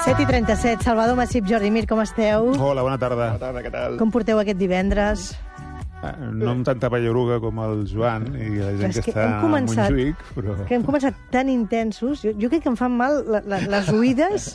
7:37. Salvador Massip, Jordi Mir, com esteu? Hola, bona tarda. Bona tarda, què tal? Com porteu aquest divendres? No amb tanta pallaruga com el Joan i la gent que està a Montjuïc, però... Que hem començat tan intensos. Jo crec que em fan mal les oïdes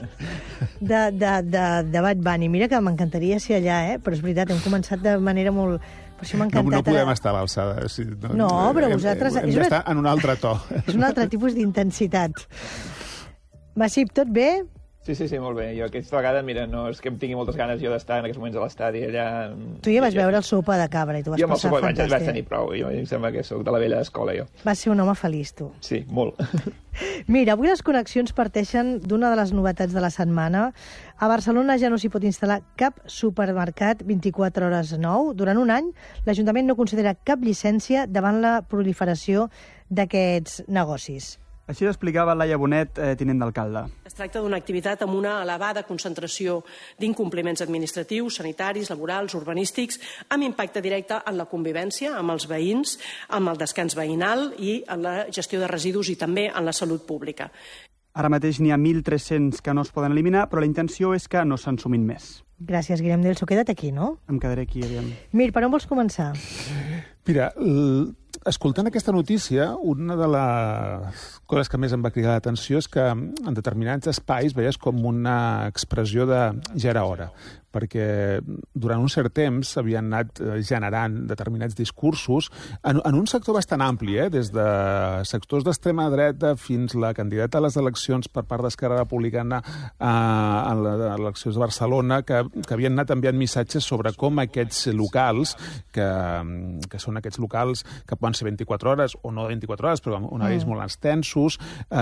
de Bad Bunny. Mira que m'encantaria ser allà, però és veritat, hem començat de manera molt... Per això m'ha encantat. No podem estar a l'alçada. No, però vosaltres... Hem d'estar en un altre to. És un altre tipus d'intensitat. Massip, tot bé? Sí, molt bé. Jo aquesta vegada, mira, no és que em tingui moltes ganes jo d'estar en aquests moments a l'estadi allà... Tu ja vas veure el sopa de cabra i tu vas passar fantàstic. Jo amb el sopa vaig tenir prou. Jo em sembla que sóc de la vella escola, jo. Vas ser un home feliç, tu. Sí, molt. Mira, avui les connexions parteixen d'una de les novetats de la setmana. A Barcelona ja no s'hi pot instal·lar cap supermercat 24 hores 9. Durant un any, l'Ajuntament no considera cap llicència davant la proliferació d'aquests negocis. Així l'explicava Laia Bonet, tinent d'alcalde. Es tracta d'una activitat amb una elevada concentració d'incompliments administratius, sanitaris, laborals, urbanístics, amb impacte directe en la convivència amb els veïns, amb el descans veïnal i en la gestió de residus i també en la salut pública. Ara mateix n'hi ha 1.300 que no es poden eliminar, però la intenció és que no se'n sumin més. Gràcies, Guillem Delso. Queda't aquí, no? Em quedaré aquí, aviam. Mir, per on vols començar? Mira, escoltant aquesta notícia, una de les coses que més em va cridar l'atenció és que en determinats espais veies com una expressió de ja era hora, perquè durant un cert temps s'havien anat generant determinats discursos en un sector bastant ampli, des de sectors d'extrema dreta fins la candidata a les eleccions per part d'Esquerra Republicana a les eleccions de Barcelona, que havien anat enviant missatges sobre com aquests locals, que són aquests locals que poden ser 24 hores o no 24 hores, però amb horaris molt extensos,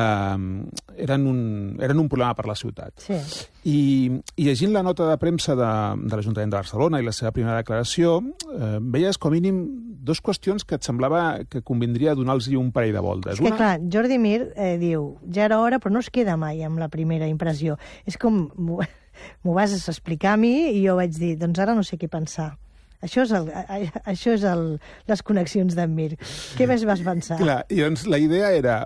eren un problema per la ciutat. Sí. I llegint la nota de premsa de l'Ajuntament de Barcelona i la seva primera declaració, veies com a mínim dues qüestions que et semblava que convindria donar-los un parell de voltes. És que, clar, Jordi Mir diu, ja era hora, però no es queda mai amb la primera impressió. És com, m'ho vas explicar a mi i jo vaig dir, doncs ara no sé què pensar. Això és les connexions d'en Mir. Què més vas pensar? Clar, i doncs la idea era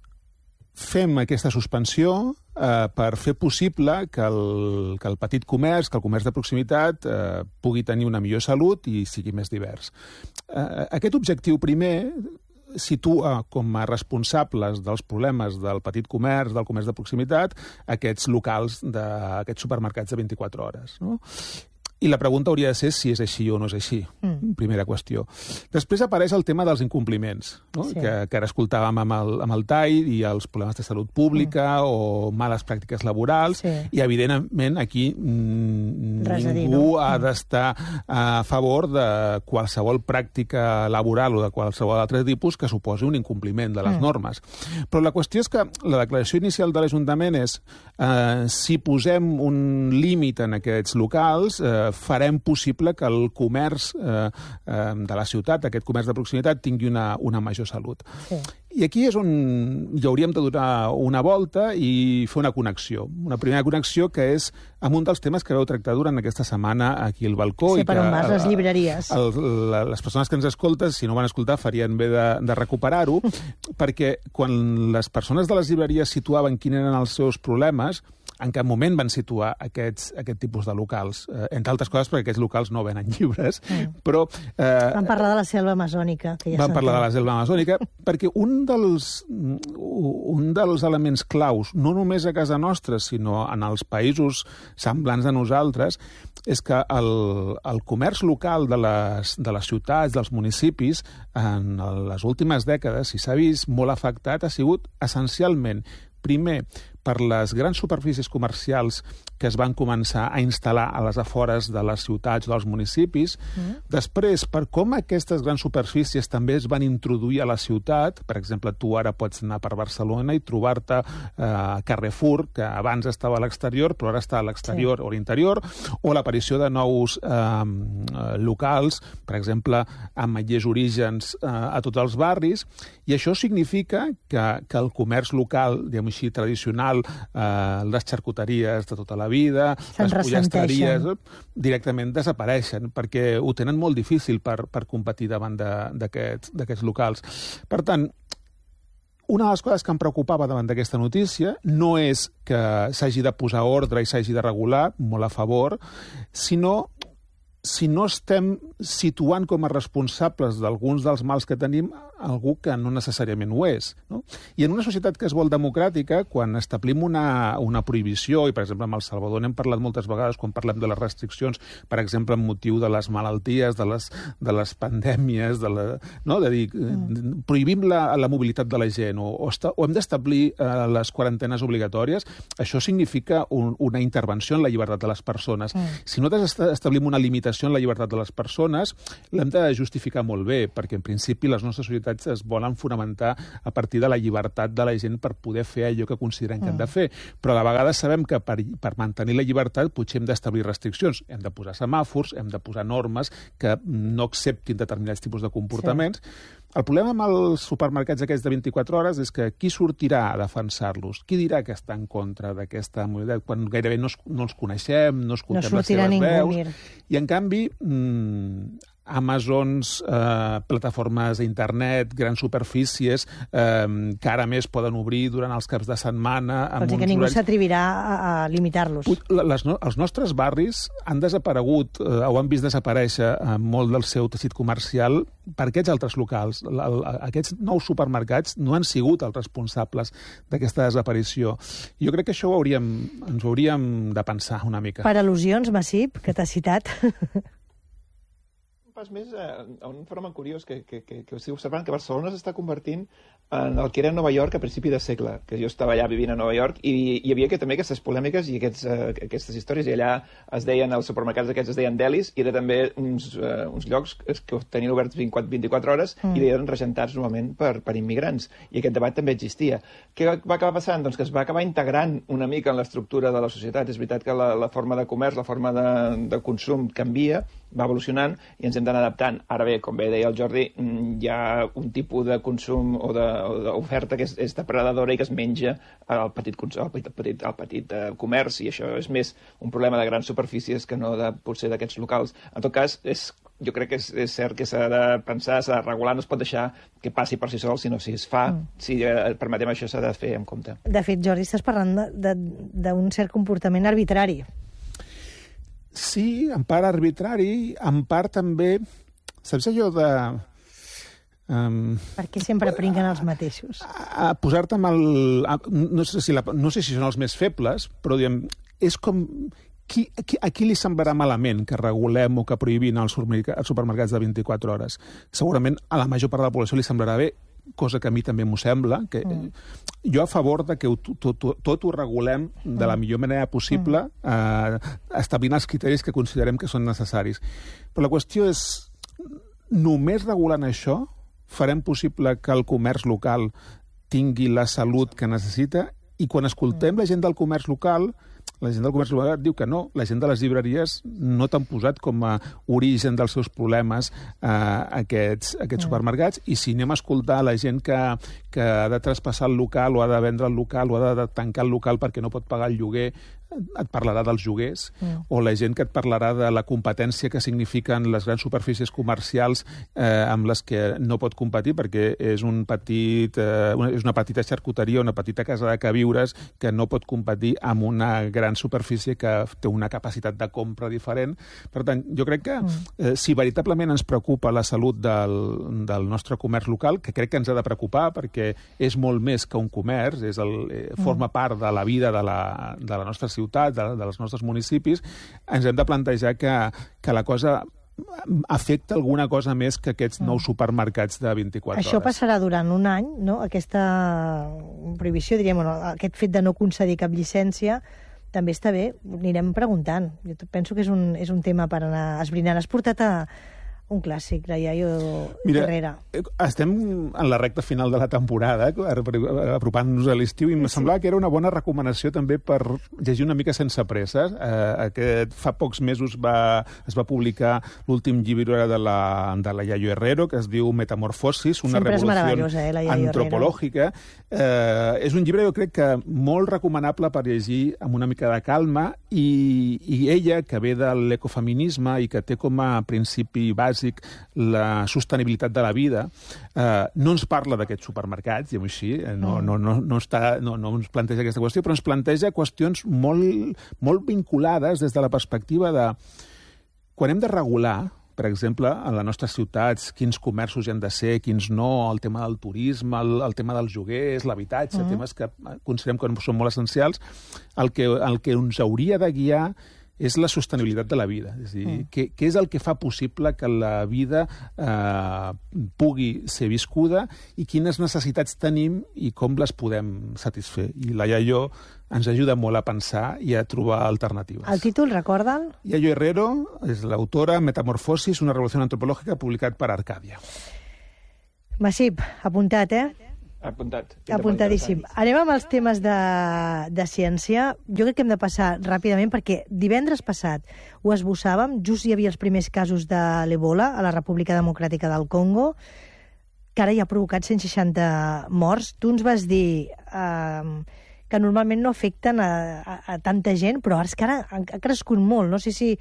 fem aquesta suspensió per fer possible que el petit comerç, que el comerç de proximitat pugui tenir una millor salut i sigui més divers. Aquest objectiu primer situa com a responsables dels problemes del petit comerç, del comerç de proximitat, aquests locals, aquests supermercats de 24 hores, no? I la pregunta hauria de ser si és així o no és així. Primera qüestió. Després apareix el tema dels incompliments, no? Sí. Que ara escoltàvem amb el TAI i els problemes de salut pública o males pràctiques laborals. Sí. I, evidentment, aquí ningú ha d'estar a favor de qualsevol pràctica laboral o de qualsevol altre tipus que suposi un incompliment de les normes. Però la qüestió és que la declaració inicial de l'Ajuntament és si posem un límit en aquests locals, farem possible que el comerç de la ciutat, aquest comerç de proximitat, tingui una major salut. Sí. I aquí és on hi hauríem de donar una volta i fer una connexió. Una primera connexió que és amb un dels temes que vau tractar durant aquesta setmana aquí al balcó. Sí, per on vas, les llibreries. Les persones que ens escolten, si no van escoltar, farien bé de recuperar-ho, perquè quan les persones de les llibreries situaven quins eren els seus problemes, en cap moment van situar aquest tipus de locals, entre altres coses perquè aquests locals no venen llibres, però... Van parlar de la selva amazònica. Van parlar de la selva amazònica, perquè un dels elements claus, no només a casa nostra, sinó en els països semblants a nosaltres, és que el comerç local de les ciutats, dels municipis, en les últimes dècades, si s'ha vist molt afectat, ha sigut essencialment, primer, per les grans superfícies comercials que es van començar a instal·lar a les afores de les ciutats o dels municipis. Després, per com aquestes grans superfícies també es van introduir a la ciutat. Per exemple, tu ara pots anar per Barcelona i trobar-te a Carrefour, que abans estava a l'exterior, però ara està a l'exterior o a l'interior, o l'aparició de nous locals, per exemple, amb Ametllers Orígens a tots els barris, i això significa que el comerç local, diguem així, tradicional, les xarcuteries de tota la vida, les pollesteries, directament desapareixen, perquè ho tenen molt difícil per competir davant d'aquests locals. Per tant, una de les coses que em preocupava davant d'aquesta notícia no és que s'hagi de posar ordre i s'hagi de regular, molt a favor, sinó si no estem situant com a responsables d'alguns dels mals que tenim algú que no necessàriament ho és. No? I en una societat que es vol democràtica, quan establim una prohibició, i per exemple amb El Salvador n'hem parlat moltes vegades quan parlem de les restriccions, per exemple amb motiu de les malalties, de les pandèmies, de dir, prohibim la mobilitat de la gent o hem d'establir les quarantenes obligatòries, això significa una intervenció en la llibertat de les persones. Si nosaltres establim una limitació en la llibertat de les persones, l'hem de justificar molt bé, perquè en principi les nostres societats es volen fonamentar a partir de la llibertat de la gent per poder fer allò que consideren que han de fer. Però a vegades sabem que per mantenir la llibertat potser hem d'establir restriccions. Hem de posar semàfors, hem de posar normes que no acceptin determinats tipus de comportaments. Sí. El problema amb els supermercats aquests de 24 hores és que qui sortirà a defensar-los? Qui dirà que està en contra d'aquesta mobilitat? Quan gairebé no els coneixem, no escoltem les seves veus. I en canvi, Amazons, plataformes d'internet, grans superfícies, que ara més poden obrir durant els caps de setmana. Pot dir que ningú s'atrevirà a limitar-los. Els nostres barris han desaparegut o han vist desaparèixer molt del seu teixit comercial per aquests altres locals. Aquests nous supermercats no han sigut els responsables d'aquesta desaparició. Jo crec que això ens ho hauríem de pensar una mica. Per al·lusions, Massip, que t'ha citat. Pas més, un fenomen curiós que estic observant, que Barcelona s'està convertint en el que era Nova York a principi de segle, que jo estava allà vivint a Nova York, i hi havia també aquestes polèmiques i aquestes històries, i allà es deien, els supermercats aquests es deien delis, i era també uns llocs que tenien oberts 24 hores i eren regentats normalment per immigrants, i aquest debat també existia. Què va acabar passant? Doncs que es va acabar integrant una mica en l'estructura de la societat. És veritat que la forma de comerç, la forma de consum canvia, va evolucionant i ens hem d'anar adaptant. Ara bé, com bé deia el Jordi, hi ha un tipus de consum o d'oferta que és depredadora i que es menja al petit comerç, i això és més un problema de grans superfícies que no potser d'aquests locals. En tot cas, jo crec que és cert que s'ha de pensar, s'ha de regular, no es pot deixar que passi per si sol, sinó si es fa, si permetem això, s'ha de fer en compte. De fet, Jordi, estàs parlant d'un cert comportament arbitrari. Sí, en part arbitrari, en part també... Saps allò de... Per què sempre pringuen els mateixos? A posar-te amb el... No sé si són els més febles, però diguem, és com... A qui li semblarà malament que regulem o que prohibim els supermercats de 24 hores? Segurament a la major part de la població li semblarà bé, cosa que a mi també m'ho sembla, que jo a favor de que tot ho regulem de la millor manera possible, establint els criteris que considerem que són necessaris. Però la qüestió és, només regulant això farem possible que el comerç local tingui la salut que necessita, i quan escoltem la gent del comerç local, la gent del comerç local diu que no, la gent de les llibreries no t'han posat com a origen dels seus problemes aquests supermercats, i si anem a escoltar la gent que ha de traspassar el local o ha de vendre el local o ha de tancar el local perquè no pot pagar el lloguer, et parlarà dels lloguers, o la gent que et parlarà de la competència que signifiquen les grans superfícies comercials amb les que no pot competir perquè és una petita xarcuteria, una petita casa de queviures que no pot competir amb una gran superfície que té una capacitat de compra diferent. Per tant, jo crec que si veritablement ens preocupa la salut del nostre comerç local, que crec que ens ha de preocupar perquè és molt més que un comerç, forma part de la vida de la nostra ciutat, dels nostres municipis, ens hem de plantejar que la cosa afecta alguna cosa més que aquests nous supermercats de 24 hores. Això passarà durant un any, no? Aquesta prohibició, diríem, aquest fet de no concedir cap llicència, també està bé, anirem preguntant. Jo penso que és un tema per anar esbrinant. Has portat un clàssic, la Yayo Herrera. Estem en la recta final de la temporada, apropant-nos a l'estiu, i em semblava que era una bona recomanació també per llegir una mica sense presses. Fa pocs mesos es va publicar l'últim llibre de la Yayo Herrero, que es diu Metamorfosis, una revolució antropològica. És un llibre, jo crec que molt recomanable per llegir amb una mica de calma, i ella, que ve de l'ecofeminisme i que té com a principi bàsic bàsic, la sostenibilitat de la vida, no ens parla d'aquests supermercats, diguem-ho així, no ens planteja aquesta qüestió, però ens planteja qüestions molt vinculades des de la perspectiva de quan hem de regular, per exemple, en les nostres ciutats, quins comerços hi han de ser, quins no, el tema del turisme, el tema dels lloguers, l'habitatge, temes que considerem que són molt essencials, el que ens hauria de guiar és la sostenibilitat de la vida. És a dir, què és el que fa possible que la vida pugui ser viscuda i quines necessitats tenim i com les podem satisfer. I la Yayo ens ajuda molt a pensar i a trobar alternatives. El títol, recorda'l? Yayo Herrero és l'autora, Metamorfosis, una revolució antropològica, publicat per Arcàdia. Massip, apuntat, Apuntat. Apuntadíssim. Anem amb els temes de ciència. Jo crec que hem de passar ràpidament perquè divendres passat ho esbossàvem, just hi havia els primers casos de l'Ebola a la República Democràtica del Congo, que ara ja ha provocat 160 morts. Tu ens vas dir que normalment no afecten a tanta gent, però ara és que ara ha crescut molt. No sé si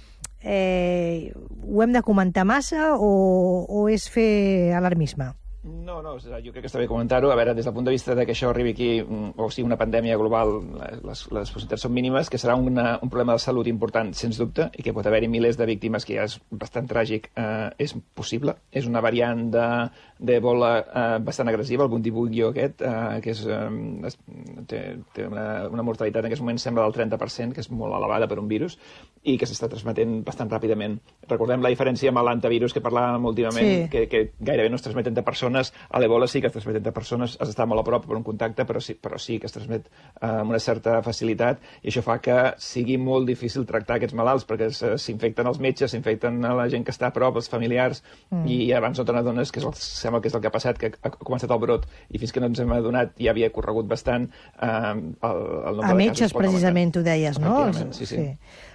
ho hem de comentar massa o és fer alarmisme. No, jo crec que està bé comentar-ho. A veure, des del punt de vista de que això arribi aquí, o sigui, una pandèmia global, les possibilitats són mínimes, que serà un problema de salut important, sens dubte, i que pot haver-hi milers de víctimes, que ja és bastant tràgic, és possible. És una variant d'Ebola bastant agressiva, el Bundibugyo aquest, que té una mortalitat en aquest moment sembla del 30%, que és molt elevada per un virus, i que s'està transmetent bastant ràpidament. Recordem la diferència amb l'antivirus que parlàvem últimament, que gairebé no es transmet entre persones. A l'Ebola sí que es transmet entre persones, has d'estar molt a prop per un contacte, però sí que es transmet amb una certa facilitat, i això fa que sigui molt difícil tractar aquests malalts, perquè s'infecten els metges, s'infecten a la gent que està a prop, els familiars, i abans no te n'adones, que sembla que és el que ha passat, que ha començat el brot, i fins que no ens hem adonat ja havia corregut bastant el nombre de casos. A metges, precisament, tu deies, no? Sí.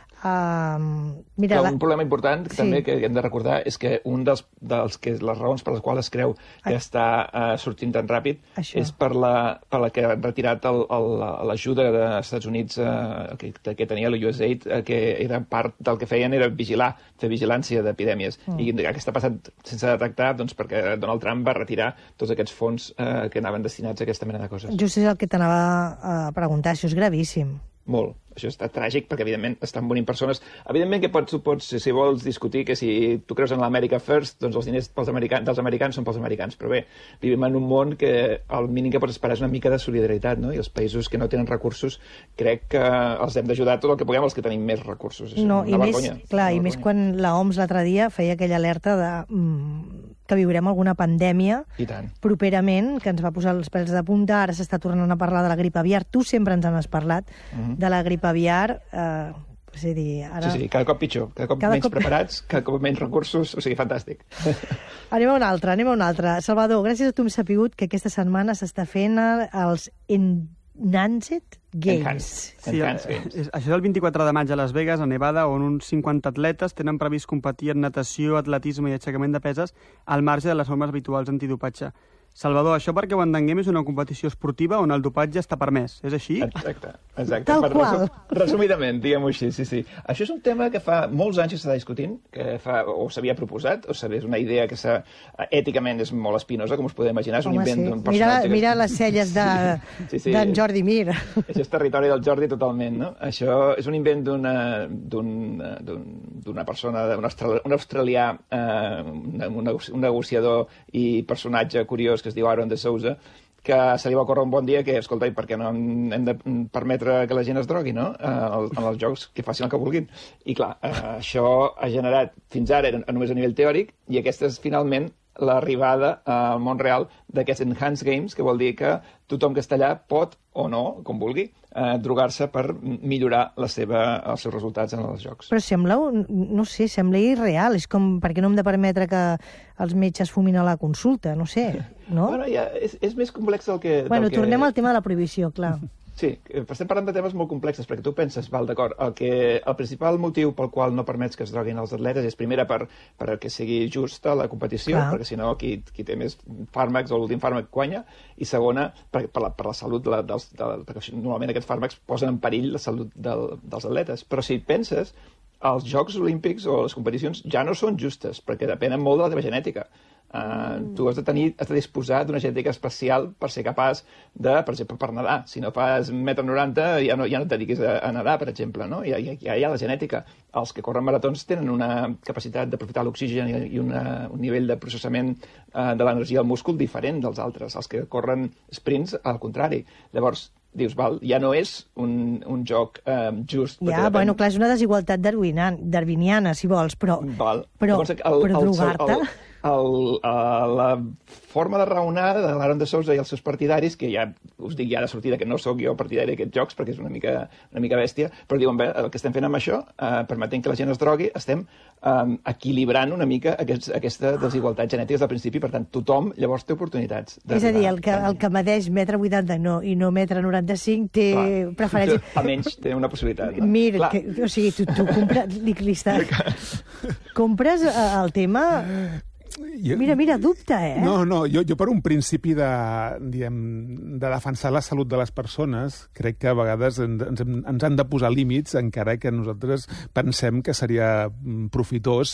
Un problema important també que hem de recordar és que les raons per les quals es creu que està sortint tan ràpid és per la que han retirat l'ajuda dels Estats Units que tenia la USAID, que era part del que feien era fer vigilància d'epidèmies, i que està passant sense detectar perquè Donald Trump va retirar tots aquests fons que anaven destinats a aquesta mena de coses. Just és el que t'anava a preguntar, això és gravíssim. Molt. Això està tràgic perquè, evidentment, estan morint persones. Evidentment que tu pots, si vols discutir que si tu creus en l'America First, doncs els diners dels americans són pels americans. Però bé, vivim en un món que el mínim que pots esperar és una mica de solidaritat, no? I els països que no tenen recursos crec que els hem d'ajudar tot el que puguem els que tenim més recursos. És una vergonya. I més quan l'OMS l'altre dia feia aquella alerta que viurem alguna pandèmia properament, que ens va posar els pèls de punta. Ara s'està tornant a parlar de la grip aviar. Tu sempre ens n'has parlat de la grip aviar. És a dir, ara... Sí, cada cop pitjor. Cada cop menys preparats, cada cop menys recursos. O sigui, fantàstic. Anem a una altra. Salvador, gràcies a tu hem sapigut que aquesta setmana s'està fent els Enhanced Games. Això és el 24 de maig a Las Vegas, a Nevada, on uns 50 atletes tenen previst competir en natació, atletisme i aixecament de peses al marge de les normes habituals antidopatge. Salvador, això perquè ho entenguem és una competició esportiva on el dopatge està permès, és així? Exacte. Tal qual. Resumidament, diguem-ho així, sí. Això és un tema que fa molts anys que s'està discutint, o s'havia proposat, o és una idea que èticament és molt espinosa, com us podeu imaginar, és un invent d'un personatge... Mira les celles d'en Jordi Mir. Això és territori del Jordi totalment, no? Això és un invent d'una persona, un australià, un negociador i personatge curiós que es diu Aaron de Souza, que se li va ocórrer un bon dia que, escolta, i per què no hem de permetre que la gent es drogui, no?, en els jocs, que facin el que vulguin. I clar, això ha generat, fins ara només a nivell teòric, i aquesta és finalment l'arribada al món real d'aquests Enhanced Games, que vol dir que tothom que està allà pot, o no, com vulgui, drogar-se per millorar els seus resultats en els jocs. Però sembla irreal. És com, per què no hem de permetre que els metges fumin a la consulta? No sé, no? Bueno, ja, és més complex del que... Tornem al tema de la prohibició, clar. Sí, estem parlant de temes molt complexes, perquè tu penses, d'acord, el principal motiu pel qual no permets que es droguin els atletes és, primera, perquè sigui justa la competició, perquè si no, qui té més fàrmacs o l'últim fàrmac guanya, i segona, per la salut, perquè normalment aquests fàrmacs posen en perill la salut dels atletes. Però si penses, els Jocs Olímpics o les competicions ja no són justes, perquè depenen molt de la teva genètica. Tu has de disposar d'una genètica especial per ser capaç de, per exemple, per nedar. Si no fas 1,90 m, ja no et dediquis a nedar, per exemple, no? Ja hi ha la genètica. Els que corren maratons tenen una capacitat d'aprofitar l'oxigen i un nivell de processament de l'energia del múscul diferent dels altres. Els que corren sprints, al contrari. Llavors, dius, val, ja no és un joc just. Ja, bueno, clar, és una desigualtat darwiniana, si vols, però drogar-te... La forma de raonar de l'Aaron de Sousa i els seus partidaris, que ja us dic ja de sortida que no sóc jo partidari d'aquests jocs perquè és una mica bèstia, però diuen, bé, el que estem fent amb això, permetent que la gent es drogui, estem equilibrant una mica aquesta desigualtat genètica des del principi, per tant, tothom llavors té oportunitats. És a dir, el que medeix 1,80 m i no 1,95 m té preferència. Almenys té una possibilitat. No? Mira, o sigui, tu compres el tema... Mira, dubta, No, jo per un principi de defensar la salut de les persones, crec que a vegades ens han de posar límits, encara que nosaltres pensem que seria profitós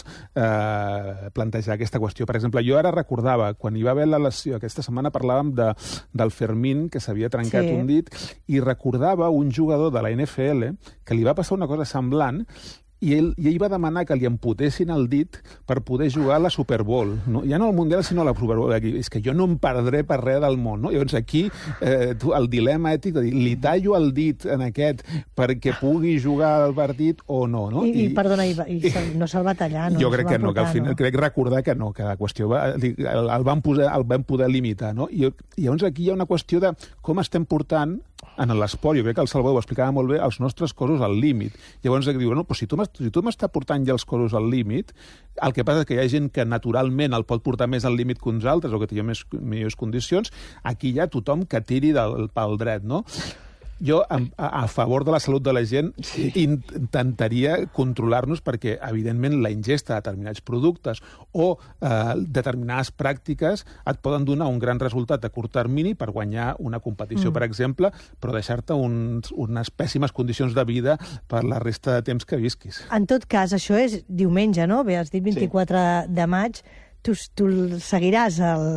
plantejar aquesta qüestió. Per exemple, jo ara recordava, quan hi va haver la lesió, aquesta setmana parlàvem del Fermín, que s'havia trencat un dit, i recordava un jugador de la NFL que li va passar una cosa semblant, i ell va demanar que li amputessin el dit per poder jugar a la Super Bowl. No? Ja no al Mundial, sinó a la Super Bowl. És que jo no em perdré per res del món. No? Llavors aquí el dilema ètic de dir, li tallo el dit en aquest perquè pugui jugar al partit o no. No? Perdona, no se'l va tallar. No? Jo crec que no, que al final crec recordar que no, que la qüestió el van poder limitar. No? I llavors aquí hi ha una qüestió de com estem portant en l'esport, jo crec que el Salvador ho explicava molt bé, els nostres cossos al límit. Llavors diu, no, però si tu m'estàs portant ja els cossos al límit, el que passa és que hi ha gent que naturalment el pot portar més al límit que uns altres o que té millors condicions, aquí hi ha tothom que tiri pel dret, no? Jo, a favor de la salut de la gent, intentaria controlar-nos perquè, evidentment, la ingesta de determinats productes o determinades pràctiques et poden donar un gran resultat a curt termini per guanyar una competició, per exemple, però deixar-te unes pèssimes condicions de vida per la resta de temps que visquis. En tot cas, això és diumenge, no? Bé, has dit 24 de maig. Tu el seguiràs?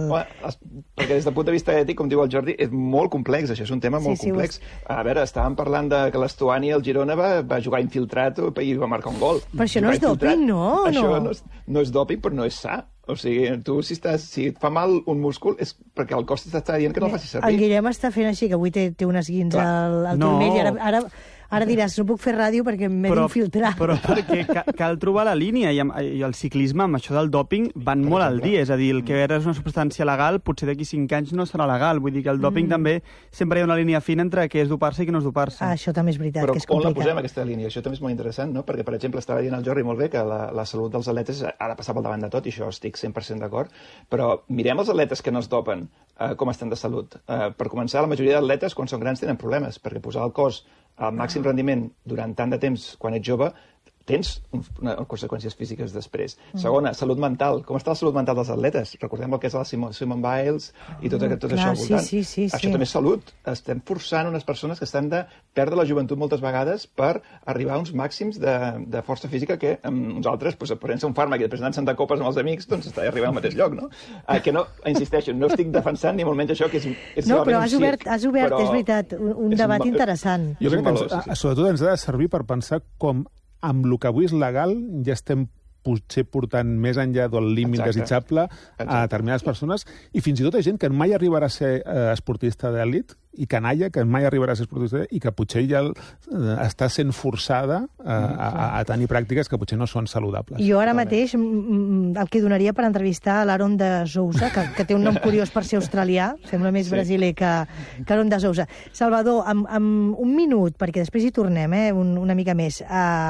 Perquè des del punt de vista ètic, com diu el Jordi, és molt complex, això és un tema molt complex. A veure, estàvem parlant que l'Estuani al Girona va jugar infiltrat i va marcar un gol. Però això no és dòping, no? Això no és dòping, però no és sa. O sigui, tu, si et fa mal un múscul, és perquè el cos t'està dient que no el facis servir. El Guillem està fent així, que avui té unes guins al turmell, i ara diràs, no puc fer ràdio perquè m'he d'infiltrar. Però perquè cal trobar la línia, i el ciclisme, amb això del dòping, van molt al dia. És a dir, el que ara és una substància legal, potser d'aquí 5 anys no serà legal. Vull dir que el dòping també sempre hi ha una línia fina entre què és dopar-se i què no és dopar-se. Això també és veritat, que és complicat. Però on la posem, aquesta línia? Això també és molt interessant, no? Perquè, per exemple, estava dient el Jordi molt bé que la salut dels atletes ha de passar pel davant de tot, i això estic 100% d'acord, però mirem els atletes que no es dopen, com estan de salut. Per començar, la majoria d'atletes, quan són grans, tenen problemes, perquè posar el cos al màxim rendiment durant tant de temps, quan ets jove, tens conseqüències físiques després. Segona, salut mental. Com està la salut mental dels atletes? Recordem el que és la Simone Biles i tot això al voltant. Sí. Això també és salut. Estem forçant unes persones que estan de perdre la joventut moltes vegades per arribar a uns màxims de força física que uns altres, prenent-se un fàrmac i després anant-se'n de copes amb els amics, doncs està arribant al mateix lloc, no? Que no, insisteixo, no estic defensant ni molt menys això, que és no, però has obert, és veritat, un debat interessant. Jo crec que sobretot ens ha de servir per pensar com amb el que avui és legal ja estem potser portant més enllà del límit desitjable a determinades persones, i fins i tot hi ha gent que mai arribarà a ser esportista d'elit, i canalla, que mai arribarà a ser esportista d'elit, i que potser ja està sent forçada a tenir pràctiques que potser no són saludables. Jo ara mateix el que donaria per entrevistar l'Aaron de Sousa, que té un nom curiós per ser australià, sembla més brasiler que Aaron de Sousa. Salvador, amb un minut, perquè després hi tornem, una mica més,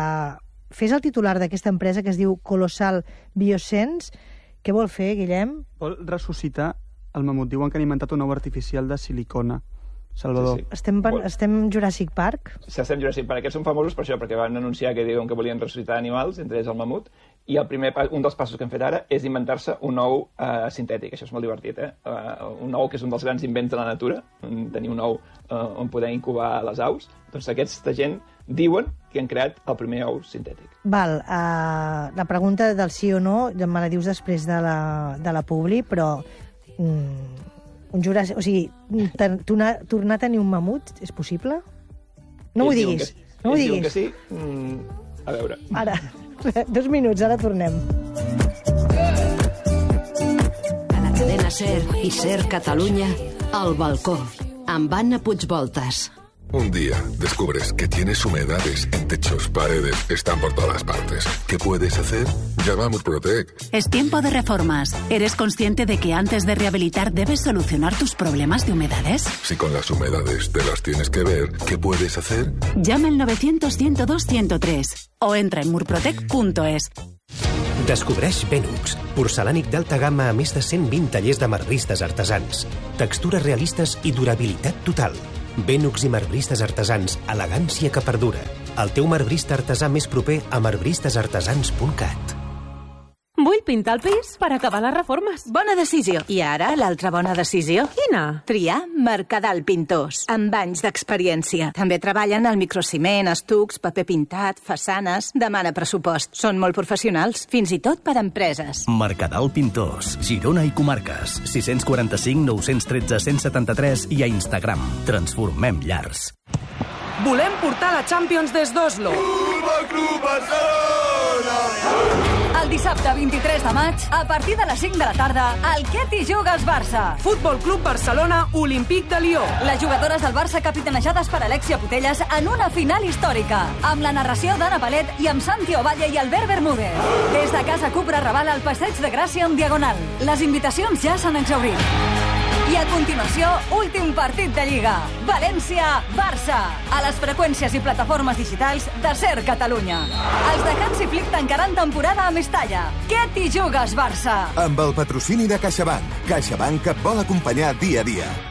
fes el titular d'aquesta empresa que es diu Colossal Biosense. Què vol fer, Guillem? Vol ressuscitar el mamut. Diuen que han inventat un ou artificial de silicona. Salvador. Estem Jurassic Park? Estem Jurassic Park. Aquests són famosos per això, perquè van anunciar que diuen que volien ressuscitar animals, entre ells el mamut, i un dels passos que han fet ara és inventar-se un ou sintètic. Això és molt divertit, un ou que és un dels grans invents de la natura, tenir un ou on poder incubar les aus. Doncs aquesta gent diuen que han creat el primer ou sintètic. Val, la pregunta del sí o no me la dius després de la publi, però un Juràssic... O sigui, tornar a tenir un mamut és possible? No m'ho diguis. No m'ho diguis. Que sí. A veure. Ara, 2 minuts, ara tornem. A la cadena SER i SER Catalunya, El Balcó, amb Anna Puigvoltas. Un día descubres que tienes humedades en techos, paredes, están por todas partes. ¿Qué puedes hacer? Llama a Murprotec. Es tiempo de reformas. ¿Eres consciente de que antes de rehabilitar debes solucionar tus problemas de humedades? Si con las humedades te las tienes que ver, ¿qué puedes hacer? Llama al 900-102-103 o entra en murprotec.es. Descobreix Benux, porcelànic d'alta gamma a més de 120 tallers de marbristes artesans. Textures realistes i durabilitat total. Benux i marbristes artesans, elegància que perdura. El teu marbrista artesà més proper a marbristesartesans.cat. Vull pintar el pis per acabar les reformes. Bona decisió. I ara, l'altra bona decisió? Quina? Triar Mercadal Pintors, amb anys d'experiència. També treballen al microciment, estucs, paper pintat, façanes... Demana pressupost. Són molt professionals, fins i tot per a empreses. Mercadal Pintors, Girona i comarques. 645 913 173 i a Instagram. Transformem llars. Volem portar la Champions des d'Oslo. Futbol Club Barcelona! El dissabte 23 de maig, a partir de les 5 de la tarda, al Què t'hi jugues Barça? Futbol Club Barcelona, Olímpic de Lió. Les jugadores del Barça capitanejades per Alexia Putellas en una final històrica, amb la narració d'Anna Palet i amb Santi Ovalle i Albert Bermúdez. Des de Casa Cupra Raval al Passeig de Gràcia en Diagonal. Les invitacions ja s'han exhaurit. I a continuació, últim partit de Lliga. València-Barça. A les freqüències i plataformes digitals de SER Catalunya. Els de Hansi Flick tancaran temporada a Mestalla. Què t'hi jugues, Barça? Amb el patrocini de CaixaBank. CaixaBank et vol acompanyar dia a dia.